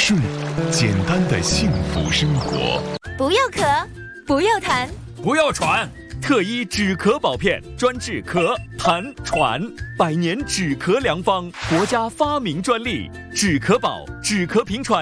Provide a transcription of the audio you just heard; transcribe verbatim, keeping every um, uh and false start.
睡，简单的幸福生活。 不要咳，不要痰， 不要喘。特医止咳宝片，专治咳、痰、喘，百年止咳良方，国家发明专利。止咳宝，止咳平喘。